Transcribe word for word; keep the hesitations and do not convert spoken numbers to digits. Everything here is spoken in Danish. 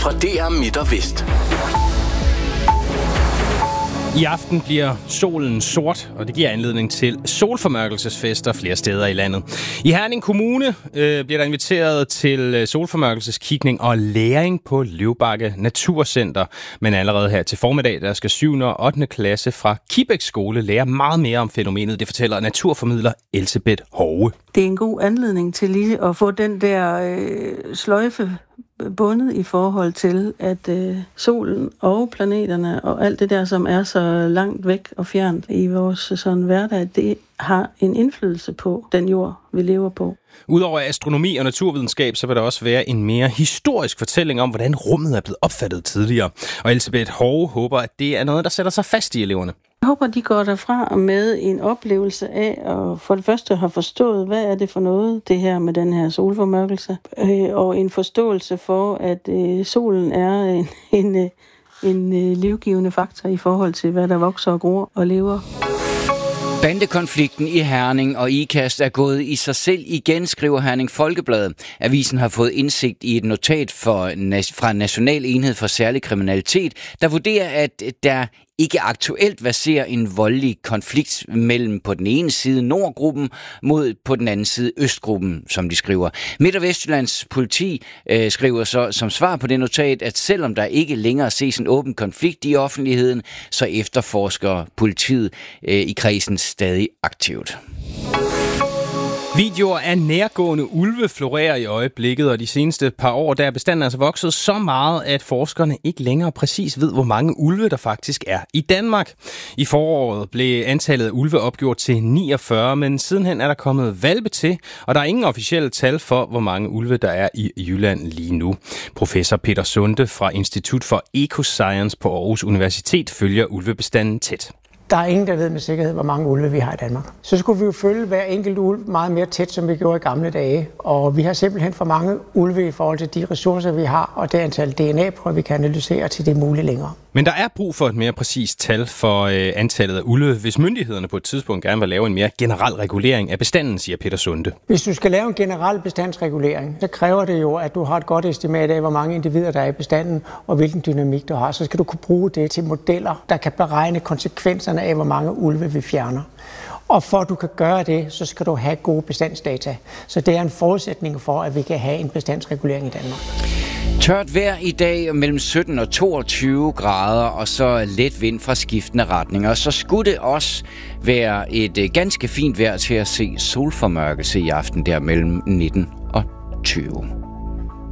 fra D R Midt og Vest. I aften bliver solen sort, og det giver anledning til solformørkelsesfester flere steder i landet. I Herning Kommune øh, bliver der inviteret til solformørkelseskigning og læring på Løvbakke Naturcenter. Men allerede her til formiddag, der skal syvende og ottende klasse fra Kibæk Skole lære meget mere om fænomenet. Det fortæller naturformidler Elsebeth Hove. Det er en god anledning til lige at få den der øh, sløjfe bundet i forhold til, at øh, solen og planeterne og alt det der, som er så langt væk og fjernt i vores sådan hverdag, det har en indflydelse på den jord, vi lever på. Udover astronomi og naturvidenskab, så vil der også være en mere historisk fortælling om, hvordan rummet er blevet opfattet tidligere. Og Elsebeth Hove håber, at det er noget, der sætter sig fast i eleverne. Jeg håber, de går derfra med en oplevelse af at for det første have forstået, hvad er det for noget, det her med den her solformørkelse, og en forståelse for, at solen er en, en, en livgivende faktor i forhold til, hvad der vokser og gror og lever. Bandekonflikten i Herning og Ikast er gået i sig selv igen, skriver Herning Folkeblad. Avisen har fået indsigt i et notat for, fra National Enhed for Særlig Kriminalitet, der vurderer, at der ikke aktuelt verserer en voldelig konflikt mellem på den ene side Nordgruppen mod på den anden side Østgruppen, som de skriver. Midt- og Vestjyllands politi øh, skriver så som svar på det notat, at selvom der ikke længere ses en åben konflikt i offentligheden, så efterforsker politiet øh, i kredsen stadig aktivt. Videoer af nærgående ulve florerer i øjeblikket, og de seneste par år der er bestanden altså vokset så meget, at forskerne ikke længere præcis ved, hvor mange ulve der faktisk er i Danmark. I foråret blev antallet af ulve opgjort til niogfyrre, men sidenhen er der kommet hvalpe til, og der er ingen officielle tal for, hvor mange ulve der er i Jylland lige nu. Professor Peter Sunde fra Institut for Ecoscience på Aarhus Universitet følger ulvebestanden tæt. Der er ingen, der ved med sikkerhed, hvor mange ulve vi har i Danmark. Så skulle vi jo følge hver enkelt ulv meget mere tæt, som vi gjorde i gamle dage. Og vi har simpelthen for mange ulve i forhold til de ressourcer, vi har, og det antal D N A-prøver, vi kan analysere til det er muligt længere. Men der er brug for et mere præcist tal for øh, antallet af ulve, hvis myndighederne på et tidspunkt gerne vil lave en mere generel regulering af bestanden, siger Peter Sunde. Hvis du skal lave en generel bestandsregulering, så kræver det jo, at du har et godt estimat af, hvor mange individer der er i bestanden, og hvilken dynamik du har. Så skal du kunne bruge det til modeller, der kan beregne konsekvenserne af, hvor mange ulve vi fjerner. Og for at du kan gøre det, så skal du have gode bestandsdata. Så det er en forudsætning for, at vi kan have en bestandsregulering i Danmark. Tørt vejr i dag mellem sytten og toogtyve grader, og så let vind fra skiftende retninger. Så skulle det også være et ganske fint vejr til at se solformørkelse i aften der mellem nitten og tyve.